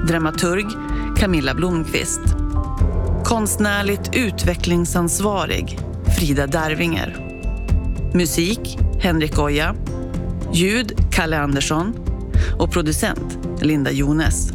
Dramaturg Camilla Blomqvist. Konstnärligt utvecklingsansvarig Frida Darvinger. Musik Henrik Oja. Ljud Kalle Andersson. Och producent Linda Jones.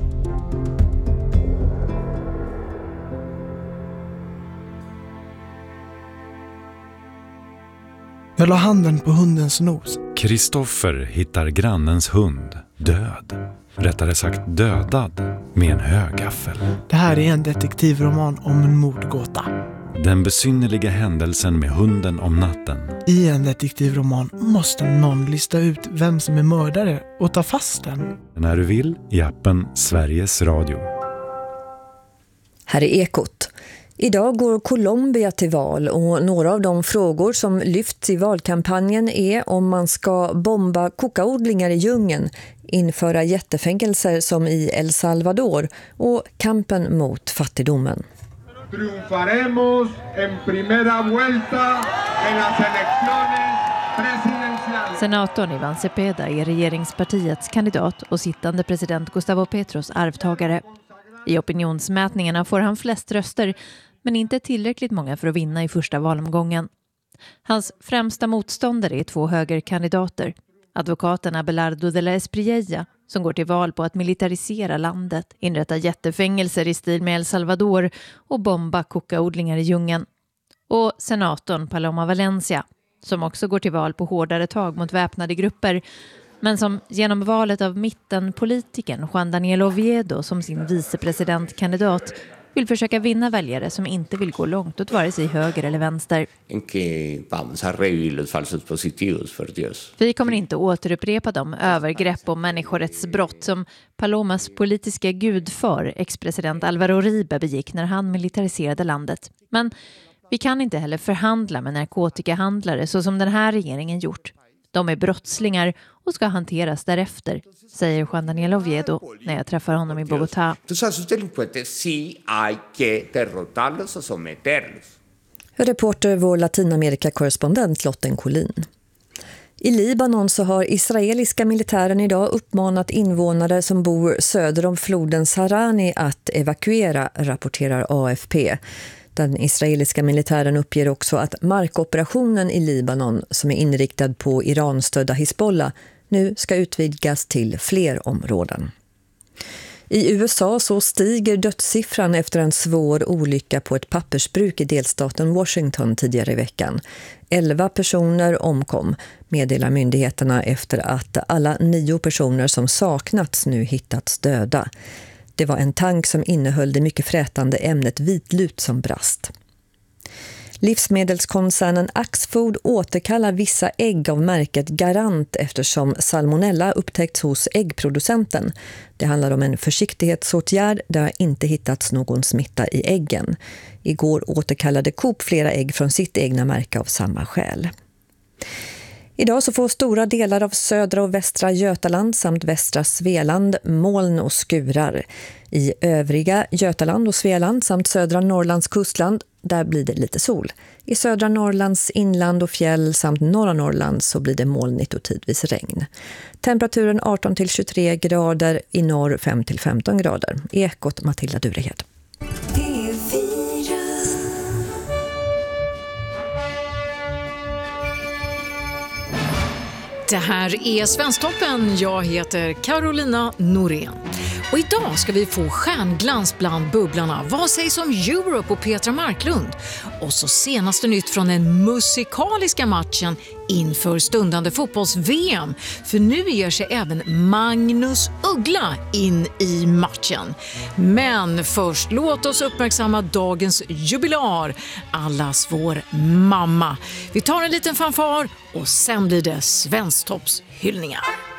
Jag la handen på hundens nos. Kristoffer hittar grannens hund död. Rättare sagt dödad med en högaffel. Det här är en detektivroman om en mordgåta. Den besynnerliga händelsen med hunden om natten. I en detektivroman måste någon lista ut vem som är mördare och ta fast den. När du vill i appen Sveriges Radio. Här är Ekot. Idag går Colombia till val och några av de frågor som lyfts i valkampanjen är om man ska bomba kokaodlingar i djungeln, införa jättefängelser som i El Salvador och kampen mot fattigdomen. Triunfaremos en primera vuelta en las elecciones presidenciales. Senatorn Iván Cepeda är regeringspartiets kandidat och sittande president Gustavo Petros arvtagare. I opinionsmätningarna får han flest röster, men inte tillräckligt många för att vinna i första valomgången. Hans främsta motståndare är 2 högerkandidater. Advokaten Abelardo de la Espriella, som går till val på att militarisera landet, inrätta jättefängelser i stil med El Salvador och bomba kokaodlingar i djungeln. Och senatorn Paloma Valencia, som också går till val på hårdare tag mot väpnade grupper, men som genom valet av mittenpolitiken Juan Daniel Oviedo som sin vicepresidentkandidat vill försöka vinna väljare som inte vill gå långt åt vare sig höger eller vänster. Vi kommer inte återupprepa de övergrepp och människorättsbrott som Palomas politiska gudfar, ex-president Álvaro Uribe, begick när han militariserade landet. Men vi kan inte heller förhandla med narkotikahandlare så som den här regeringen gjort. De är brottslingar och ska hanteras därefter, säger Juan Daniel Oviedo när jag träffar honom i Bogotá. Reporter vår Latinamerika-korrespondent Lotten Collin. I Libanon så har israeliska militären idag uppmanat invånare som bor söder om floden Sarani att evakuera, rapporterar AFP. Den israeliska militären uppger också att markoperationen i Libanon, som är inriktad på Iran-stödda Hizbollah, nu ska utvidgas till fler områden. I USA så stiger dödssiffran efter en svår olycka på ett pappersbruk i delstaten Washington tidigare i veckan. 11 personer omkom, meddelar myndigheterna, efter att alla 9 personer som saknats nu hittats döda. Det var en tank som innehöll det mycket frätande ämnet vitlut som brast. Livsmedelskoncernen Axfood återkallar vissa ägg av märket Garant eftersom salmonella upptäckts hos äggproducenten. Det handlar om en försiktighetsåtgärd där det inte hittats någon smitta i äggen. Igår återkallade Coop flera ägg från sitt egna märke av samma skäl. Idag så får stora delar av södra och västra Götaland samt västra Svealand moln och skurar. I övriga Götaland och Svealand samt södra Norrlands kustland, där blir det lite sol. I södra Norrlands inland och fjäll samt norra Norrland så blir det molnigt och tidvis regn. Temperaturen 18-23 grader, i norr 5-15 grader. Ekot Matilda Durehed. Det här är Svensktoppen. Jag heter Carolina Norén. Och idag ska vi få stjärnglans bland bubblarna. Vad sägs om Europe och Petra Marklund? Och så senaste nytt från den musikaliska matchen inför stundande fotbolls-VM. För nu ger sig även Magnus Uggla in i matchen. Men först låt oss uppmärksamma dagens jubilar, allas vår mamma. Vi tar en liten fanfar och sen blir det Svensktoppshyllningar.